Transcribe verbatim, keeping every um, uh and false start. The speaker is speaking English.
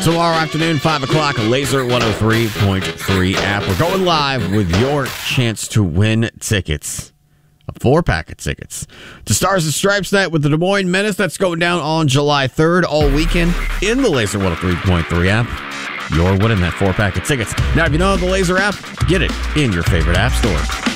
Tomorrow afternoon, five o'clock, Laser one oh three point three app. We're going live with your chance to win tickets. A four-pack of tickets to Stars and Stripes night with the Des Moines Menace. That's going down on July third all weekend in the Laser one oh three point three app. You're winning that four-pack of tickets. Now, if you don't have the Laser app, get it in your favorite app store.